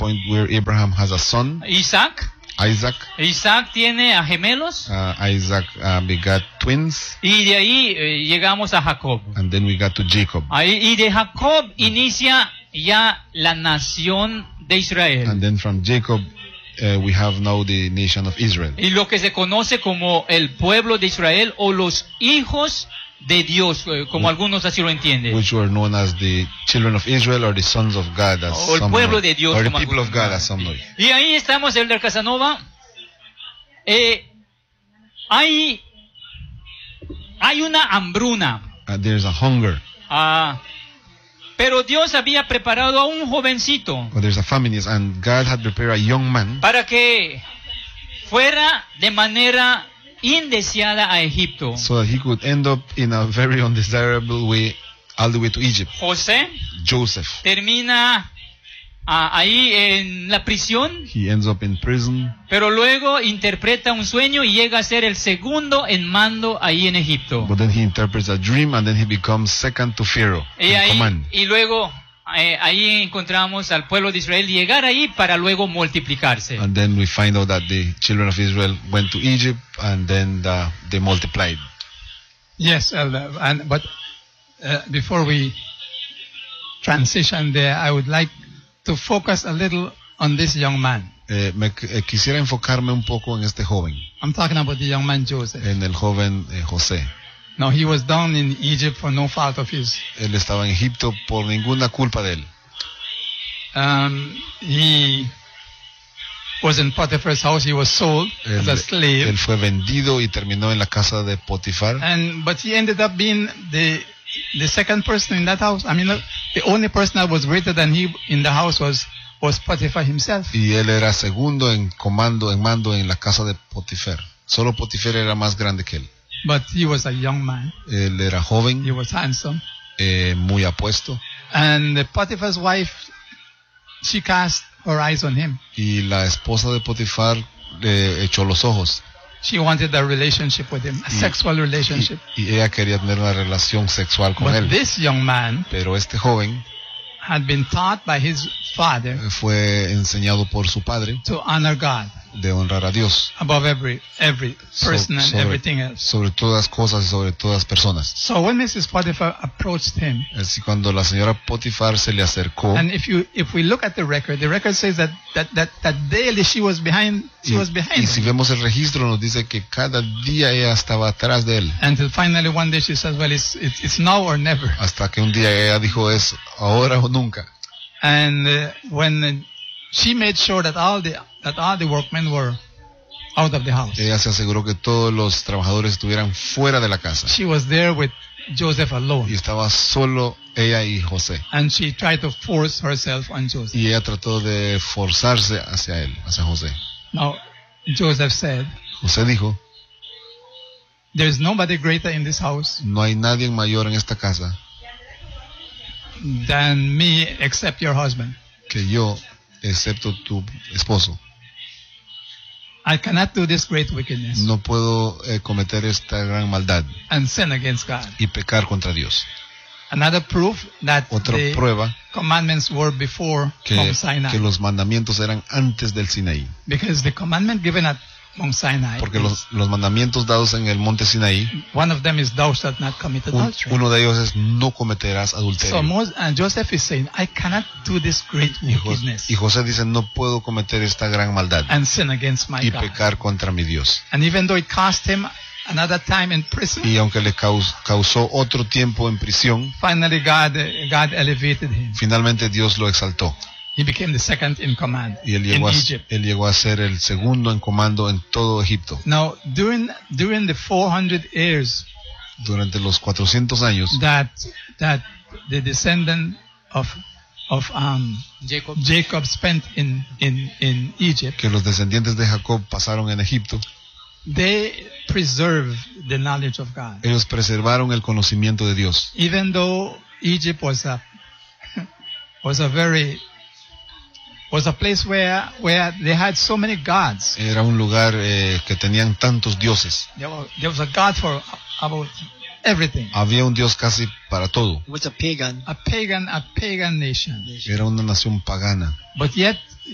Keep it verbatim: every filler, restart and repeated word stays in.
point where Abraham has a son, Isaac. Isaac. Isaac tiene a gemelos. Uh, Isaac uh, begat twins, Y de ahí eh, llegamos a Jacob. and then we got to Jacob. Ahí, y de Jacob inicia ya la nación de Israel. And then from Jacob, uh, we have now the nation of Israel, Y lo que se conoce como el pueblo de Israel o los hijos de Dios, eh, como algunos así lo entienden. which were known as the children of Israel or the sons of God, as O el some pueblo know, de Dios, or the como people of algunos. God, as some know. Y ahí estamos, Elder Casanova. Eh, hay, hay una hambruna. Uh, there's a hunger, Ah, pero Dios había preparado a un jovencito or there's a famine, yes, and God had prepared a young man para que fuera de manera indeseada a Egipto. so that he could end up in a very undesirable way all the way to Egypt. José Joseph. termina ah, ahí en la prisión, He ends up in prison, pero luego interpreta un sueño y llega a ser el segundo en mando ahí en Egipto. but then he interprets a dream, and then he becomes second to Pharaoh Y, in ahí, command. y luego eh, ahí encontramos al pueblo de Israel llegar ahí para luego multiplicarse. And then we find out that the children of Israel went to Egypt, and then the, they multiplied. Yes, Elder. And but uh, before we transition there, I would like to focus a little on this young man. Eh, me, eh, quisiera enfocarme un poco en este joven, I'm talking about the young man Joseph. en el joven eh, José. Now he was down in Egypt for no fault of his. Él estaba en Egipto por ninguna culpa de él. Um, he was in Potiphar's house. He was sold as a Él, slave, él fue vendido y terminó en la casa de Potifar. and but he ended up being the the second person in that house. I mean, the only person that was greater than he in the house was was Potiphar himself. Y él era segundo en comando, en mando en la casa de Potifar. Solo Potifar era más grande que él. But he was a young man. Él era joven, He was handsome. eh, muy apuesto, And the Potiphar's wife, she cast her eyes on him. y la esposa de Potifar le echó los ojos. She wanted a relationship with him, a Y- sexual relationship. Y, y ella quería tener una relación sexual con But él. this young man Pero este joven had been taught by his father fue enseñado por su padre to honor God de honrar a Dios above every every So- person and sobre, everything else. sobre todas cosas y sobre todas personas. So when Missus Potiphar approached him, Así cuando la señora Potifar se le acercó, and if you if we look at the record, the record says that that that, that daily she was behind she y, was behind y si him. vemos el registro nos dice que cada día ella estaba atrás de él, Until finally one day she says, well, it's it's, it's now or never. hasta que un día ella dijo es ahora o nunca. And uh, when uh, she made sure that all the that all the workmen were out of the house, Ella se aseguró que todos los trabajadores estuvieran fuera de la casa, she was there with Joseph y alone, estaba solo ella y José, and she tried to force herself on Joseph. y ella trató de forzarse hacia él, hacia José. Now, Joseph said, José dijo, "There's nobody greater in this house no hay nadie mayor en esta casa than me except your husband. que yo, excepto tu esposo. I cannot do this great wickedness No puedo eh, cometer esta gran maldad and sin against God." y pecar contra Dios. Another proof that Otra the prueba commandments were before que, Mount Sinai, que los mandamientos eran antes del Sinaí. because the commandment given at Mount Sinai, Porque los, los mandamientos dados en el monte Sinaí, one of them is thou shalt not commit un- adultery. uno de ellos es no cometerás So adulterio. Moses, and Joseph is saying, I cannot do this great Y, Jos- wickedness y José dice, no puedo cometer esta gran maldad and sin against my y God. pecar contra mi Dios. And even though it cost him another time in prison, Y aunque le caus- causó otro tiempo en prisión, finally God, uh, God elevated him. finalmente Dios lo exaltó. He became the second in command Y él in llegó, a, Egypt. él llegó a ser el segundo en comando en todo Egipto. Now, during during the four hundred years Durante los cuatrocientos años that that the descendant of of um, Jacob. Jacob spent in, in, in Egypt, que los descendientes de Jacob pasaron en Egipto, they preserved the knowledge of God. ellos preservaron el conocimiento de Dios. Even though Egypt was a was a very was a place where where they had so many gods. Era un lugar eh, que tenían tantos dioses. There was, there was a god for about everything. Había un Dios casi para todo. It was a pagan A pagan a pagan nation. Era una nación pagana. But yet